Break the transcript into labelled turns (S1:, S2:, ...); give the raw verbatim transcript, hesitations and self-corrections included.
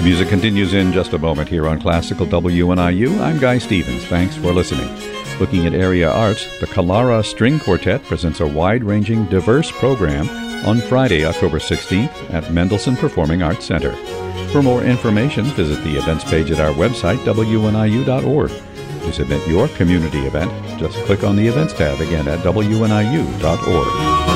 S1: music continues in just a moment here on Classical W N I U. I'm Guy Stevens. Thanks for listening. Looking at area arts, the Kalara String Quartet presents a wide-ranging, diverse program on Friday, October sixteenth at Mendelssohn Performing Arts Center. For more information, visit the events page at our website, W N I U dot org. To submit your community event, just click on the Events tab again at W N I U dot org.